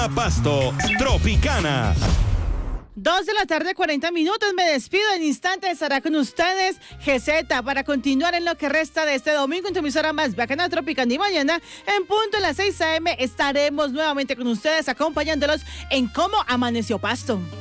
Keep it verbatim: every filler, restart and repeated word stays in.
Pasto, Tropicana. Dos de la tarde, cuarenta minutos. Me despido en instantes. Estará con ustedes G Z para continuar en lo que resta de este domingo en tu emisora más bacana Tropicana. Y mañana, en punto de las seis a eme, estaremos nuevamente con ustedes acompañándolos en Cómo Amaneció Pasto.